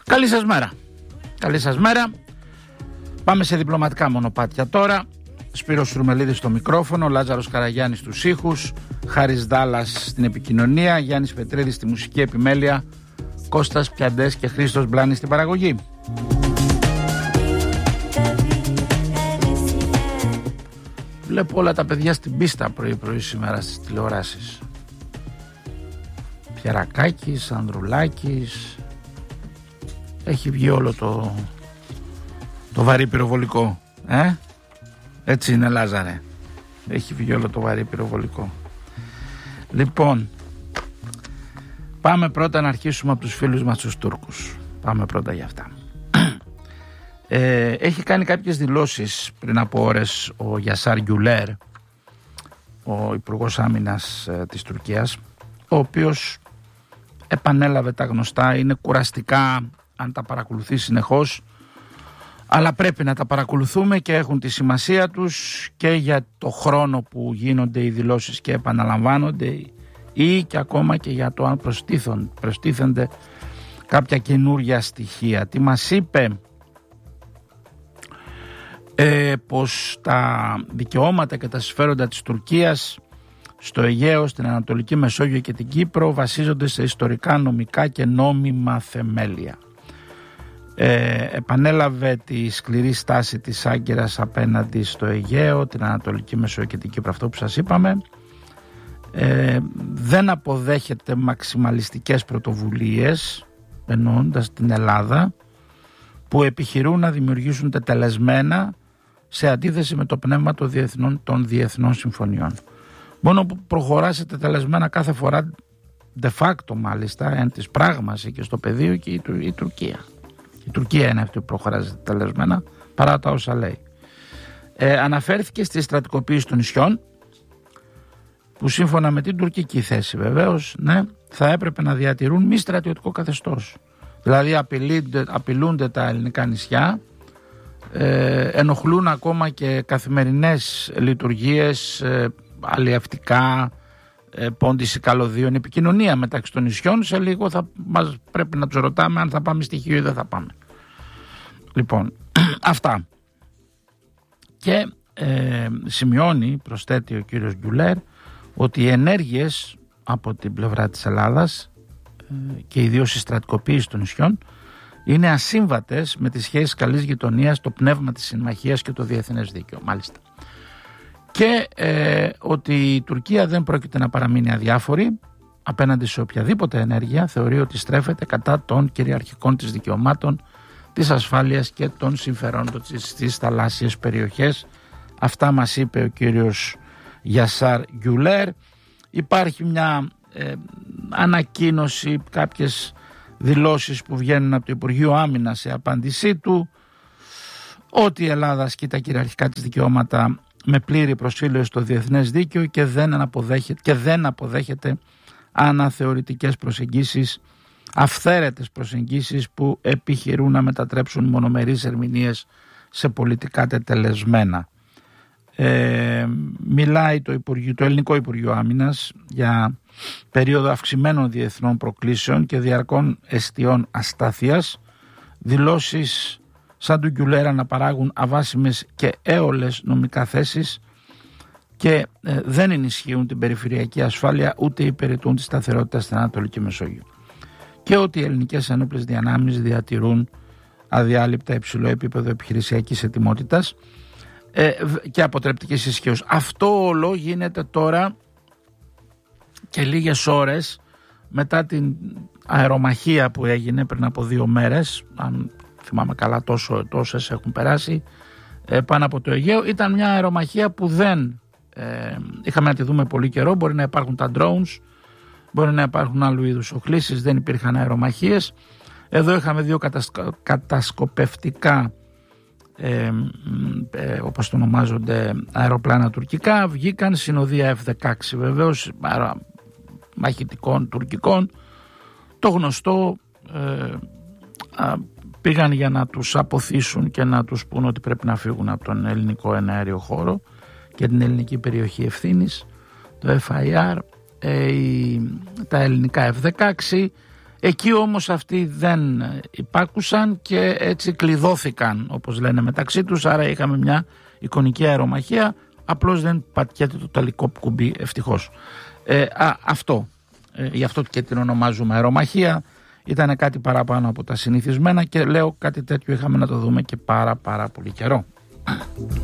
Καλή σας μέρα. Καλή σας μέρα. Πάμε σε διπλωματικά μονοπάτια τώρα. Σπύρος Σουρμελίδης στο μικρόφωνο, Λάζαρος Καραγιάννης στους ήχους, Χάρης Δάλλας στην επικοινωνία, Γιάννης Πετρίδης στη μουσική επιμέλεια, Κώστας Πιαντές και Χρήστος Μπλάνης στην παραγωγή. Βλέπω όλα τα παιδιά στην πίστα πρωί-πρωί σήμερα στις τηλεοράσεις. Πιερακάκης, Ανδρουλάκης. Έχει βγει όλο το βαρύ πυροβολικό. Έτσι είναι, Λάζαρε. Έχει βγει όλο το βαρύ πυροβολικό. Λοιπόν, πάμε πρώτα να αρχίσουμε από τους φίλους μας τους Τούρκους. Πάμε πρώτα για αυτά. Έχει κάνει κάποιες δηλώσεις πριν από ώρες ο Γιασάρ Γκιουλέρ, ο Υπουργός Άμυνας της Τουρκίας, ο οποίος επανέλαβε τα γνωστά. Είναι κουραστικά αν τα παρακολουθεί συνεχώς, αλλά πρέπει να τα παρακολουθούμε και έχουν τη σημασία τους και για το χρόνο που γίνονται οι δηλώσεις και επαναλαμβάνονται, ή και ακόμα και για το αν προστίθενται κάποια καινούργια στοιχεία. Τι μας είπε? Πως τα δικαιώματα και τα συμφέροντα της Τουρκίας στο Αιγαίο, στην Ανατολική Μεσόγειο και την Κύπρο βασίζονται σε ιστορικά, νομικά και νόμιμα θεμέλια. Επανέλαβε τη σκληρή στάση της Άγκυρας απέναντι στο Αιγαίο, την Ανατολική Μεσόγειο και την Κύπρο, αυτό που σας είπαμε. Δεν αποδέχεται μαξιμαλιστικές πρωτοβουλίες, εννοώντας την Ελλάδα, που επιχειρούν να δημιουργήσουν τετελεσμένα σε αντίθεση με το πνεύμα των διεθνών συμφωνιών. Μόνο που προχωράσει τετελεσμένα κάθε φορά, de facto μάλιστα, εν της πράγμαση και στο πεδίο, και η Τουρκία. Η Τουρκία είναι αυτή που προχωράζει τετελεσμένα παρά τα όσα λέει. Αναφέρθηκε στη στρατικοποίηση των νησιών, που σύμφωνα με την τουρκική θέση βεβαίως, ναι, θα έπρεπε να διατηρούν μη στρατιωτικό καθεστώς. Δηλαδή απειλούνται τα ελληνικά νησιά, ενοχλούν ακόμα και καθημερινές λειτουργίες, αλλιευτικά, πόντιση καλωδίων, επικοινωνία μεταξύ των νησιών. Σε λίγο μας πρέπει να τους ρωτάμε αν θα πάμε στοιχείο ή δεν θα πάμε. Λοιπόν, αυτά. Και προσθέτει ο κύριος Γκιουλέρ, ότι οι ενέργειες από την πλευρά της Ελλάδας και ιδίως η στρατικοποίηση των νησιών είναι ασύμβατες με τις σχέσεις καλής γειτονίας, το πνεύμα της συμμαχίας και το διεθνές δίκαιο, μάλιστα. Και ότι η Τουρκία δεν πρόκειται να παραμείνει αδιάφορη απέναντι σε οποιαδήποτε ενέργεια θεωρεί ότι στρέφεται κατά των κυριαρχικών της δικαιωμάτων, της ασφάλειας και των συμφερόντων στις θαλάσσιες περιοχές. Αυτά μας είπε ο κύριος Γιασάρ Γκιουλέρ. Υπάρχει μια ανακοίνωση, κάποιες δηλώσεις που βγαίνουν από το Υπουργείο Άμυνας σε απάντησή του, ότι η Ελλάδα ασκεί τα κυριαρχικά της δικαιώματα με πλήρη προσήλωση στο διεθνές δίκαιο και δεν αποδέχεται αναθεωρητικές προσεγγίσεις, αυθαίρετες προσεγγίσεις που επιχειρούν να μετατρέψουν μονομερείς ερμηνείες σε πολιτικά τετελεσμένα. Μιλάει το Ελληνικό Υπουργείο Άμυνας για περίοδο αυξημένων διεθνών προκλήσεων και διαρκών εστιών αστάθειας, δηλώσεις σαν του Γκιουλέρα να παράγουν αβάσιμες και έολες νομικά θέσεις και δεν ενισχύουν την περιφερειακή ασφάλεια ούτε υπηρετούν τη σταθερότητα στην Ανατολική Μεσόγειο, και ότι οι ελληνικές ενόπλες δυνάμεις διατηρούν αδιάλειπτα υψηλό επίπεδο επιχειρησιακής ετοιμότητας και αποτρεπτικής ισχύως. Αυτό όλο γίνεται τώρα και λίγες ώρες μετά την αερομαχία που έγινε πριν από 2 μέρες, αν θυμάμαι καλά, τόσες έχουν περάσει, πάνω από το Αιγαίο. Ήταν μια αερομαχία που δεν είχαμε να τη δούμε πολύ καιρό. Μπορεί να υπάρχουν τα drones, μπορεί να υπάρχουν άλλου είδους οχλήσεις, δεν υπήρχαν αερομαχίες. Εδώ είχαμε 2 κατασκοπευτικά, όπως το ονομάζονται, αεροπλάνα τουρκικά. Βγήκαν συνοδεία F-16 βεβαίως, μαχητικών τουρκικών. Το γνωστό, πήγαν για να τους αποθήσουν και να τους πούν ότι πρέπει να φύγουν από τον ελληνικό εναέριο χώρο και την ελληνική περιοχή ευθύνης, το FIR. Τα ελληνικά F-16 Εκεί όμως αυτοί δεν υπάκουσαν και έτσι κλειδώθηκαν, όπως λένε μεταξύ τους, άρα είχαμε μια εικονική αερομαχία, απλώς δεν πατιέται το τελικό κουμπί, ευτυχώς. Αυτό, γι' αυτό και την ονομάζουμε αερομαχία, ήταν κάτι παραπάνω από τα συνηθισμένα και λέω κάτι τέτοιο είχαμε να το δούμε και πάρα πολύ καιρό.